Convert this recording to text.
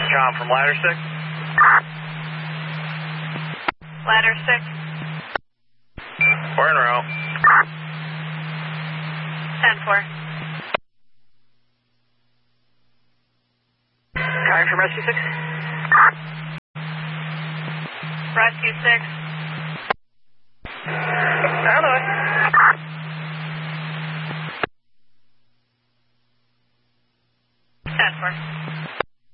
Com from Ladder 6. Ladder 6. We're en route. 10-4. Calling from Rescue 6. Rescue 6.